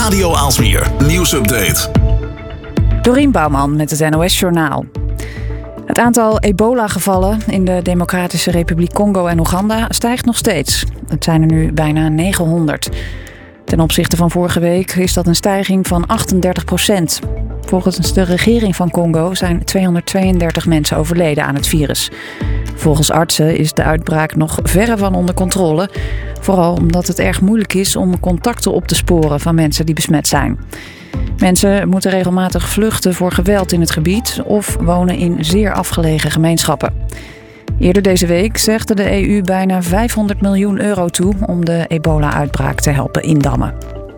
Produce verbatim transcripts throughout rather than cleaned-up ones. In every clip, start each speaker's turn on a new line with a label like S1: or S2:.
S1: Radio Aalsmeer nieuwsupdate.
S2: Dorien Bouwman met het N O S-journaal. Het aantal ebola-gevallen in de Democratische Republiek Congo en Oeganda stijgt nog steeds. Het zijn er nu bijna negenhonderd. Ten opzichte van vorige week is dat een stijging van achtendertig procent. Volgens de regering van Congo zijn tweehonderdtweeëndertig mensen overleden aan het virus. Volgens artsen is de uitbraak nog verre van onder controle. Vooral omdat het erg moeilijk is om contacten op te sporen van mensen die besmet zijn. Mensen moeten regelmatig vluchten voor geweld in het gebied of wonen in zeer afgelegen gemeenschappen. Eerder deze week zegde de E U bijna vijfhonderd miljoen euro toe om de ebola-uitbraak te helpen indammen.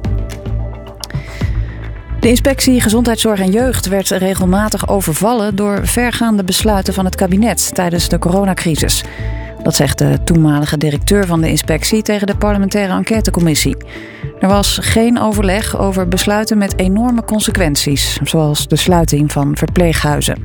S2: De inspectie Gezondheidszorg en Jeugd werd regelmatig overvallen door vergaande besluiten van het kabinet tijdens de coronacrisis. Dat zegt de toenmalige directeur van de inspectie tegen de parlementaire enquêtecommissie. Er was geen overleg over besluiten met enorme consequenties, zoals de sluiting van verpleeghuizen.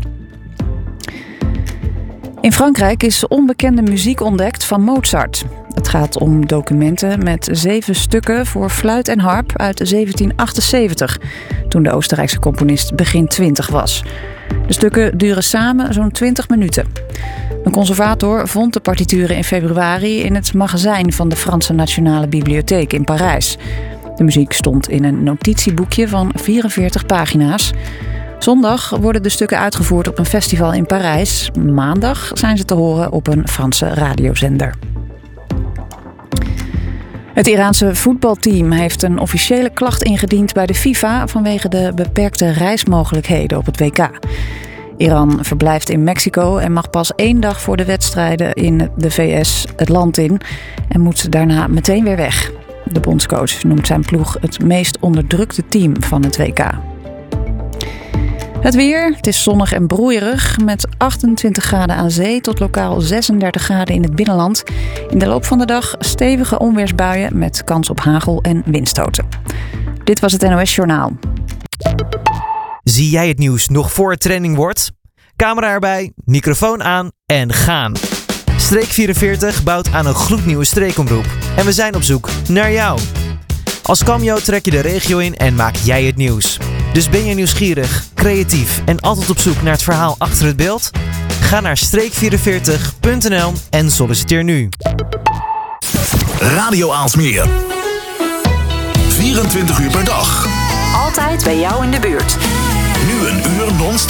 S2: In Frankrijk is onbekende muziek ontdekt van Mozart. Het gaat om documenten met zeven stukken voor fluit en harp uit zeventien achtenzeventig, toen de Oostenrijkse componist begin twintig was. De stukken duren samen zo'n twintig minuten. Een conservator vond de partituren in februari in het magazijn van de Franse Nationale Bibliotheek in Parijs. De muziek stond in een notitieboekje van vierenveertig pagina's. Zondag worden de stukken uitgevoerd op een festival in Parijs. Maandag zijn ze te horen op een Franse radiozender. Het Iraanse voetbalteam heeft een officiële klacht ingediend bij de FIFA vanwege de beperkte reismogelijkheden op het W K. Iran verblijft in Mexico en mag pas één dag voor de wedstrijden in de V S het land in en moet daarna meteen weer weg. De bondscoach noemt zijn ploeg het meest onderdrukte team van het W K. Het weer, het is zonnig en broeierig met achtentwintig graden aan zee tot lokaal zesendertig graden in het binnenland. In de loop van de dag stevige onweersbuien met kans op hagel en windstoten. Dit was het N O S-journaal.
S3: Zie jij het nieuws nog voor het trending wordt? Camera erbij, microfoon aan en gaan. Streek vierenveertig bouwt aan een gloednieuwe streekomroep. En we zijn op zoek naar jou. Als cameo trek je de regio in en maak jij het nieuws. Dus ben je nieuwsgierig, creatief en altijd op zoek naar het verhaal achter het beeld? Ga naar streek vierenveertig punt n l en solliciteer nu.
S1: Radio Aalsmeer. vierentwintig uur per dag.
S2: Altijd bij jou in de buurt.
S1: Nu een uur non-stop.